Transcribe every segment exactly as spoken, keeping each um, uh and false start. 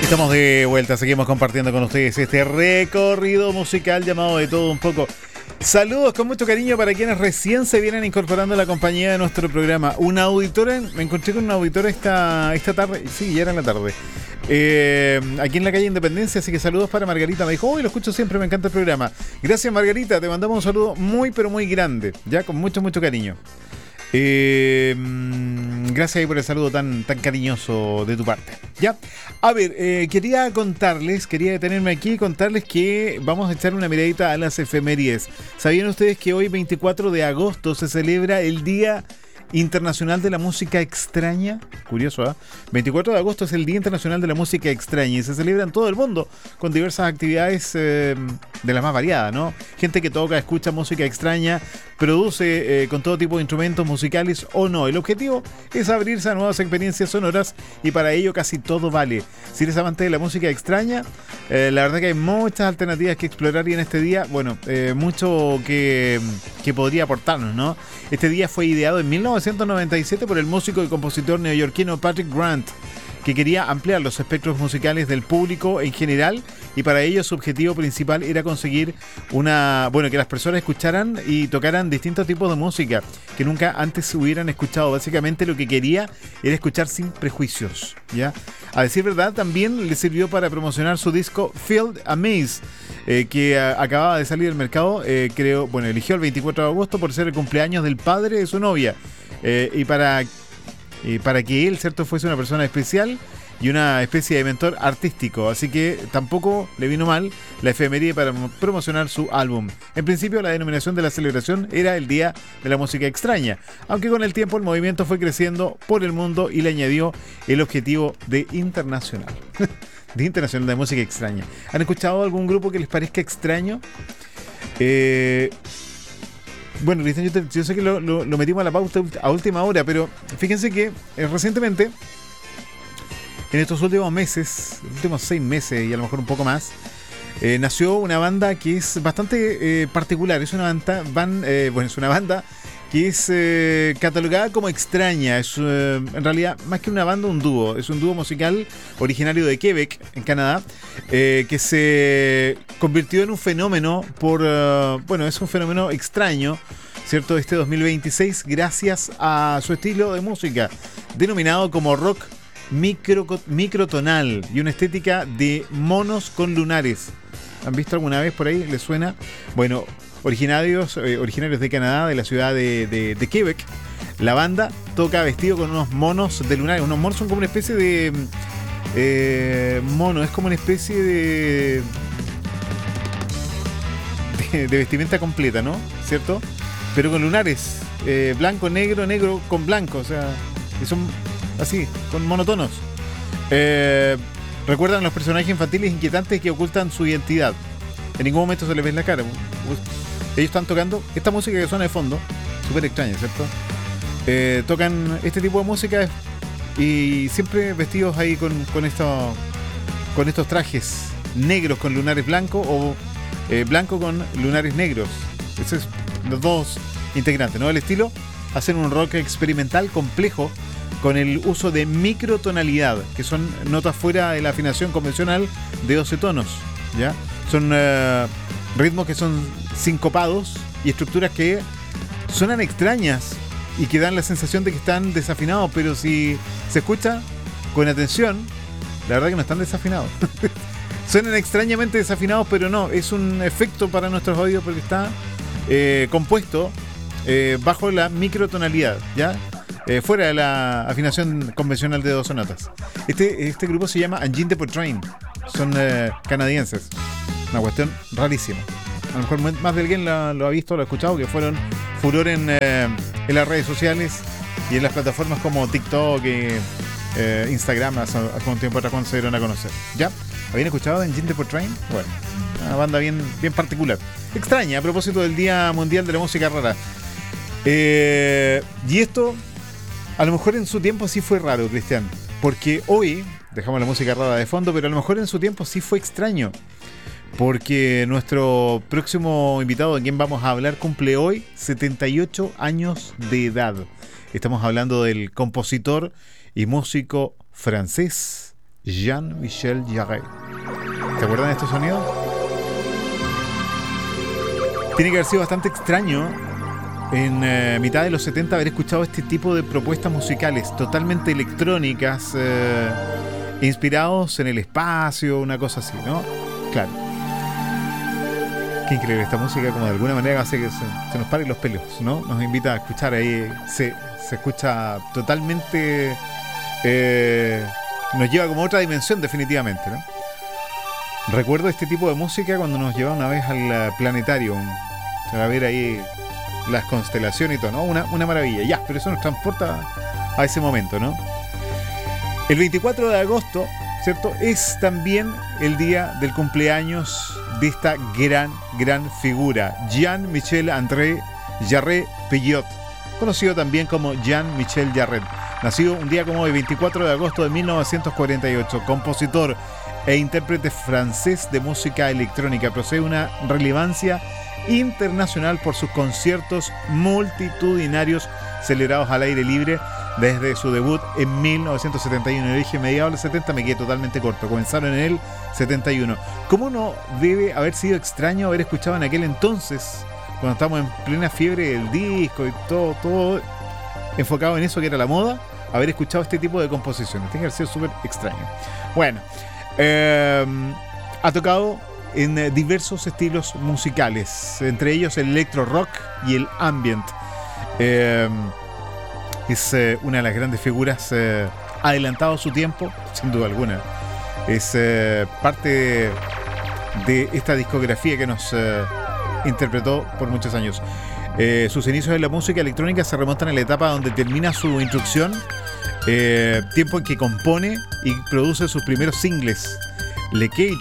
Estamos de vuelta, seguimos compartiendo con ustedes este recorrido musical llamado De Todo Un Poco. Saludos con mucho cariño para quienes recién se vienen incorporando a la compañía de nuestro programa. Una auditora, me encontré con una auditora esta, esta tarde, sí, ya era en la tarde, eh, aquí en la calle Independencia, así que saludos para Margarita. Me dijo, hoy lo escucho siempre, me encanta el programa. Gracias, Margarita, te mandamos un saludo muy pero muy grande, ya con mucho mucho cariño. Eh, gracias ahí por el saludo tan, tan cariñoso de tu parte. Ya, a ver, eh, quería contarles, quería detenerme aquí y contarles que vamos a echar una miradita a las efemérides. ¿Sabían ustedes que hoy, veinticuatro de agosto, se celebra el Día Internacional de la Música Extraña? Curioso, ¿eh? veinticuatro de agosto es el Día Internacional de la Música Extraña y se celebra en todo el mundo con diversas actividades eh, de las más variadas, ¿no? Gente que toca, escucha música extraña, produce eh, con todo tipo de instrumentos musicales o no. El objetivo es abrirse a nuevas experiencias sonoras y para ello casi todo vale. Si eres amante de la música extraña, eh, la verdad que hay muchas alternativas que explorar y en este día, bueno, eh, mucho que, que podría aportarnos, ¿no? Este día fue ideado en mil novecientos noventa y siete por el músico y compositor neoyorquino Patrick Grant, que quería ampliar los espectros musicales del público en general y para ello su objetivo principal era conseguir una, bueno, que las personas escucharan y tocaran distintos tipos de música que nunca antes hubieran escuchado. Básicamente lo que quería era escuchar sin prejuicios, ¿ya? A decir verdad, también le sirvió para promocionar su disco Field Amaze, eh, que a, acababa de salir al mercado. Eh, creo, bueno, eligió el veinticuatro de agosto por ser el cumpleaños del padre de su novia, eh, y para Eh, para que él, cierto, fuese una persona especial y una especie de mentor artístico, así que tampoco le vino mal la efeméride para promocionar su álbum. En principio la denominación de la celebración era el Día de la Música Extraña, aunque con el tiempo el movimiento fue creciendo por el mundo y le añadió el objetivo de internacional. de internacional de música extraña. ¿Han escuchado algún grupo que les parezca extraño? Eh... Bueno, Cristian, yo, te, yo sé que lo, lo, lo metimos a la pauta a última hora, pero fíjense que eh, recientemente, en estos últimos meses, últimos seis meses y a lo mejor un poco más, eh, nació una banda que es bastante eh, particular. Es una banda, van, eh, bueno, es una banda que es eh, catalogada como extraña. Es eh, en realidad más que una banda, un dúo. Es un dúo musical originario de Quebec, en Canadá, eh, que se convirtió en un fenómeno por, uh, bueno, es un fenómeno extraño, ¿cierto? Este dos mil veintiséis, gracias a su estilo de música, denominado como rock micro, microtonal y una estética de monos con lunares. ¿Han visto alguna vez por ahí? ¿Les suena? Bueno, originarios, eh, originarios de Canadá, de la ciudad de, de, de Quebec, la banda toca vestido con unos monos de lunares. Unos monos son como una especie de eh, mono, es como una especie de, de de vestimenta completa, ¿no? ¿Cierto? Pero con lunares, eh, blanco, negro, negro con blanco, o sea, y son así, con monotonos. Eh, recuerdan los personajes infantiles inquietantes que ocultan su identidad. En ningún momento se les ve la cara. Ellos están tocando esta música que suena de fondo, súper extraña, ¿cierto? Eh, tocan este tipo de música y siempre vestidos ahí con, con, esto, con estos trajes negros con lunares blancos o eh, blanco con lunares negros. Esos es los dos integrantes, ¿no? El estilo, hacen un rock experimental complejo con el uso de microtonalidad, que son notas fuera de la afinación convencional de doce tonos, ¿ya? Son uh, ritmos que son sincopados y estructuras que suenan extrañas y que dan la sensación de que están desafinados, pero si se escucha con atención, la verdad que no están desafinados. Suenan extrañamente desafinados, pero no, es un efecto para nuestros oídos porque está eh, compuesto eh, bajo la microtonalidad, ¿ya? Eh, fuera de la afinación convencional de doce notas. Este, este grupo se llama Engine de Train, son eh, canadienses. Una cuestión rarísima. A lo mejor más de alguien lo, lo ha visto, lo ha escuchado, que fueron furor en, eh, en las redes sociales y en las plataformas como TikTok y eh, Instagram hace, hace un tiempo atrás cuando se dieron a conocer. ¿Ya? ¿Habían escuchado de Engine de Train? Bueno, una banda bien, bien particular. Extraña, a propósito del Día Mundial de la Música Rara. Eh, y esto, a lo mejor en su tiempo sí fue raro, Cristian. Porque hoy, dejamos la música rara de fondo, pero a lo mejor en su tiempo sí fue extraño. Porque nuestro próximo invitado, de quien vamos a hablar, cumple hoy setenta y ocho años de edad. Estamos hablando del compositor y músico francés Jean-Michel Jarre. ¿Te acuerdan de estos sonidos? Tiene que haber sido bastante extraño en eh, mitad de los setenta haber escuchado este tipo de propuestas musicales totalmente electrónicas, eh, inspirados en el espacio, una cosa así, ¿no? Claro. Qué increíble esta música, como de alguna manera hace que se, se nos paren los pelos, ¿no? Nos invita a escuchar ahí, se, se escucha totalmente, eh, nos lleva como a otra dimensión definitivamente, ¿no? Recuerdo este tipo de música cuando nos llevaba una vez al planetario para ver ahí las constelaciones y todo, ¿no? Una, una maravilla, ya, pero eso nos transporta a ese momento, ¿no? El veinticuatro de agosto, ¿cierto? Es también el día del cumpleaños de esta gran, gran figura, Jean-Michel André Jarre Peyot, conocido también como Jean-Michel Jarre. Nacido un día como el veinticuatro de agosto de mil novecientos cuarenta y ocho, compositor e intérprete francés de música electrónica, posee una relevancia internacional por sus conciertos multitudinarios celebrados al aire libre desde su debut en mil novecientos setenta y uno. Yo dije mediados de los setenta, me quedé totalmente corto. Comenzaron en el setenta y uno. ¿Cómo no debe haber sido extraño haber escuchado en aquel entonces, cuando estamos en plena fiebre del disco y todo, todo enfocado en eso que era la moda, haber escuchado este tipo de composiciones? Tiene que haber sido súper extraño. Bueno, eh, ha tocado en eh, diversos estilos musicales, entre ellos el electro rock y el ambient. Eh, es eh, una de las grandes figuras, eh, adelantado a su tiempo, sin duda alguna. Es eh, parte de, de esta discografía que nos eh, interpretó por muchos años. Eh, sus inicios en la música electrónica se remontan a la etapa donde termina su instrucción, eh, tiempo en que compone y produce sus primeros singles: Le Cage,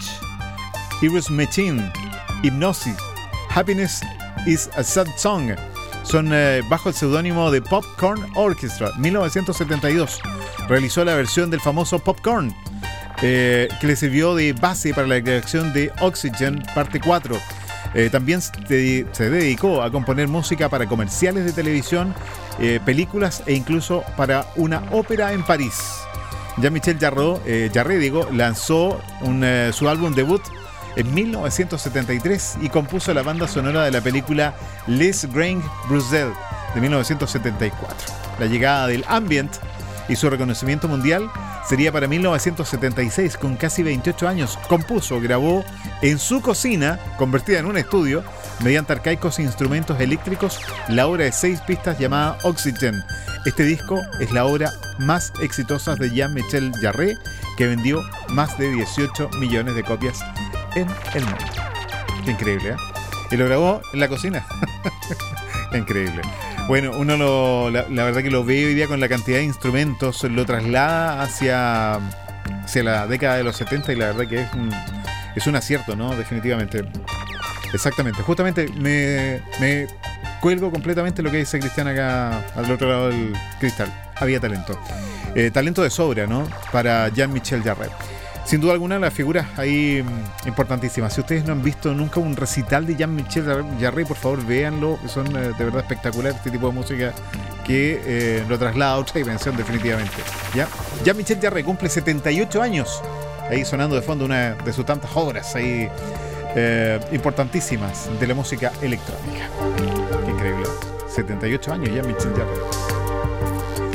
Eros Machine, Hypnosis, Happiness is a Sad Song. Son eh, bajo el seudónimo de Popcorn Orchestra. mil novecientos setenta y dos realizó la versión del famoso Popcorn, eh, que le sirvió de base para la creación de Oxygen parte cuatro. Eh, también se, se dedicó a componer música para comerciales de televisión, eh, películas e incluso para una ópera en París. Jean-Michel Jarre, eh, Jarre digo, lanzó un, eh, su álbum debut en mil novecientos setenta y tres y compuso la banda sonora de la película Les Grands Bruxelles de mil novecientos setenta y cuatro. La llegada del ambient y su reconocimiento mundial sería para mil novecientos setenta y seis. Con casi veintiocho años, compuso, grabó en su cocina, convertida en un estudio, mediante arcaicos instrumentos eléctricos, la obra de seis pistas llamada Oxygen. Este disco es la obra más exitosa de Jean-Michel Jarre, que vendió más de dieciocho millones de copias en el mundo. Qué increíble, ¿eh? Y lo grabó en la cocina. Increíble. Bueno, uno lo, la, la verdad que lo ve hoy día con la cantidad de instrumentos, lo traslada hacia, hacia la década de los setenta y la verdad que es un, es un acierto, ¿no? Definitivamente. Exactamente. Justamente me, me cuelgo completamente lo que dice Cristian acá al otro lado del cristal. Había talento. Eh, talento de sobra, ¿no? Para Jean-Michel Jarre. Sin duda alguna, las figuras ahí importantísimas. Si ustedes no han visto nunca un recital de Jean-Michel Jarre, por favor, véanlo. Son eh, de verdad espectaculares este tipo de música que eh, lo traslada a otra dimensión definitivamente. ¿Ya? Jean-Michel Jarre cumple setenta y ocho años. Ahí sonando de fondo una de sus tantas obras ahí eh, importantísimas de la música electrónica. Qué increíble. setenta y ocho años Jean-Michel Jarre.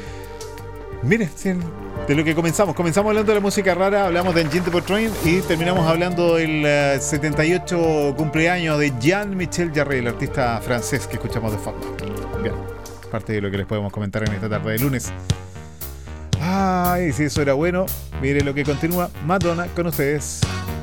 Miren, de lo que comenzamos. Comenzamos hablando de la música rara, hablamos de Engine Depot Train y terminamos hablando del uh, setenta y ocho cumpleaños de Jean-Michel Jarre, el artista francés que escuchamos de fondo. Bien, parte de lo que les podemos comentar en esta tarde de lunes. Ay, si eso era bueno. Mire lo que continúa. Madonna con ustedes.